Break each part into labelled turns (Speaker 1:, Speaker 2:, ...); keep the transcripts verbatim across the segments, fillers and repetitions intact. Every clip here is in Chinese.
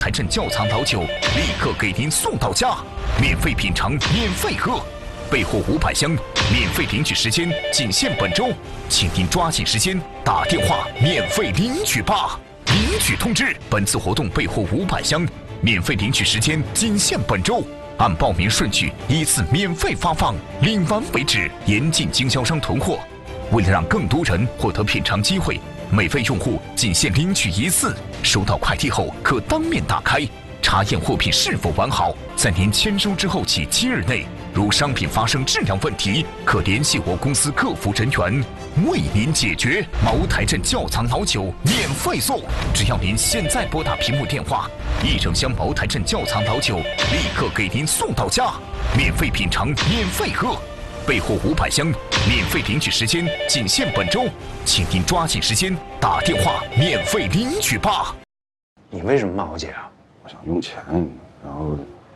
Speaker 1: 台镇窖藏老酒立刻给您送到家，免费品尝，免费喝，备货五百箱，免费领取时间仅限本周，请您抓紧时间打电话免费领取吧！领取通知：本次活动备货五百箱，免费领取时间仅限本周，按报名顺序依次免费发放，领完为止，严禁经销商囤货。为了让更多人获得品尝机会，每位用户仅限领取一次，收到快递后可当面打开，查验货品是否完好。在您签收之后起七日内，如商品发生质量问题，可联系我公司客服人员为您解决。茅台镇窖藏老酒免费送，只要您现在拨打屏幕电话，一整箱茅台镇窖藏老酒立刻给您送到家，免费品尝，免费喝。备货五百箱，免费领取时间仅限本周，请您抓紧时间打电话免费领取吧。
Speaker 2: 你为什么骂我姐啊？
Speaker 3: 我想用钱，然后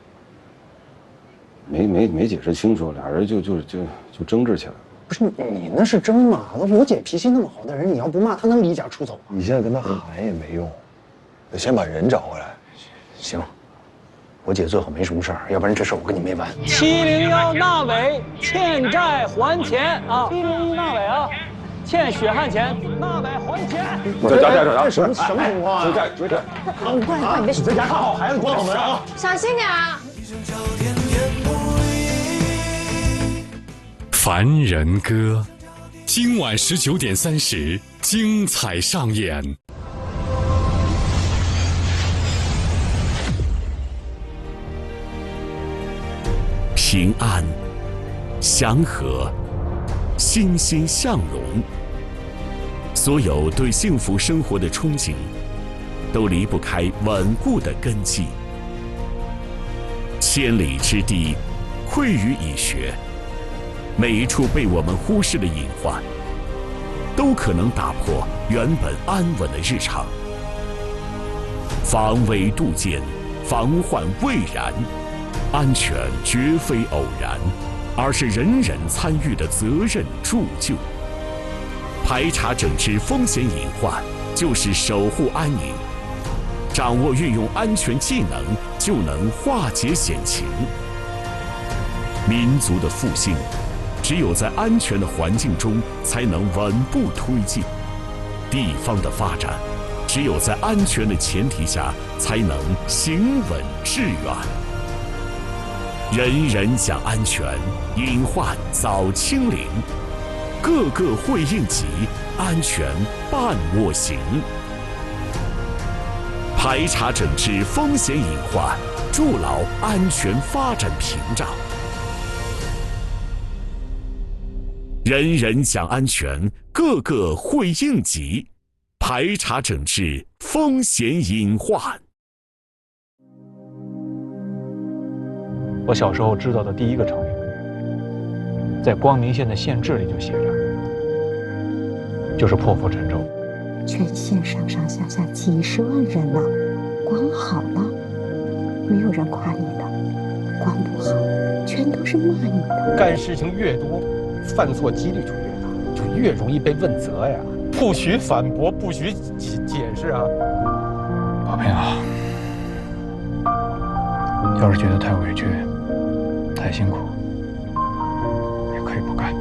Speaker 3: 没没没解释清楚，俩人就就就就争执起来了。
Speaker 2: 不是你那是争嘛？我姐脾气那么好的人，你要不骂她能离家出走吗？
Speaker 4: 你现在跟她喊也没用，得先把人找回来。
Speaker 2: 行。我姐最好没什么事儿，要不然这事儿我跟你没完。
Speaker 5: 七零幺纳伟欠债还钱啊！七零一纳伟啊，欠血汗钱，纳伟还钱。
Speaker 3: 这这这
Speaker 2: 这什么什么情况啊？
Speaker 3: 追债追债！
Speaker 6: 快快快，你别
Speaker 2: 你在家看好孩子，关好门啊！
Speaker 6: 小心点啊！
Speaker 7: 凡人歌，今晚十九点三十，精彩上演。
Speaker 8: 平安、祥和、欣欣向荣，所有对幸福生活的憧憬，都离不开稳固的根基。千里之堤，溃于蚁穴，每一处被我们忽视的隐患，都可能打破原本安稳的日常。防微杜渐，防患未然。安全绝非偶然，而是人人参与的责任铸就。排查整治风险隐患，就是守护安宁。掌握运用安全技能，就能化解险情。民族的复兴，只有在安全的环境中，才能稳步推进；地方的发展，只有在安全的前提下，才能行稳致远。人人讲安全，隐患早清零，个个会应急，安全伴我行。排查整治风险隐患，筑牢安全发展屏障。人人讲安全，个个会应急，排查整治风险隐患。
Speaker 5: 我小时候知道的第一个成语，在光明县的县志里就写着，就是破釜沉舟。
Speaker 9: 全县上上下下几十万人呢，光好了，没有人夸你的；光不好，全都是骂你的。
Speaker 10: 干事情越多，犯错几率就越大，就越容易被问责呀。不许反驳，不许解解释啊！
Speaker 5: 宝平啊，要是觉得太委屈、太辛苦，也可以不干。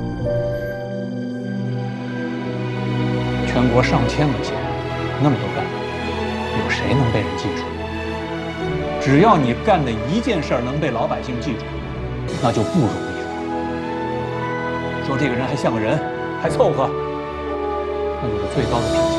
Speaker 5: 全国上千个县，那么多干部，有谁能被人记住？只要你干的一件事儿能被老百姓记住，那就不容易了。说这个人还像个人，还凑合，那就是最高的评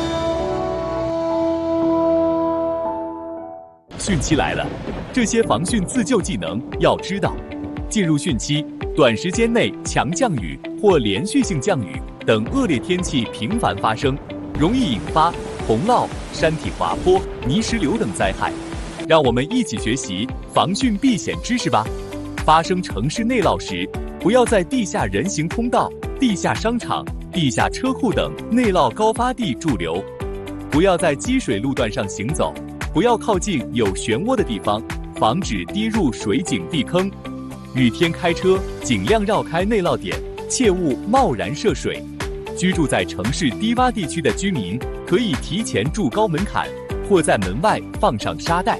Speaker 5: 价。
Speaker 11: 汛期来了，这些防汛自救技能要知道。进入汛期，短时间内强降雨或连续性降雨等恶劣天气频繁发生，容易引发洪涝、山体滑坡、泥石流等灾害。让我们一起学习防汛避险知识吧。发生城市内涝时，不要在地下人行通道、地下商场、地下车库等内涝高发地驻留，不要在积水路段上行走，不要靠近有漩涡的地方，防止跌入水井地坑。雨天开车尽量绕开内涝点，切勿贸然涉水。居住在城市低洼地区的居民可以提前筑高门槛， 或在门外放上沙袋。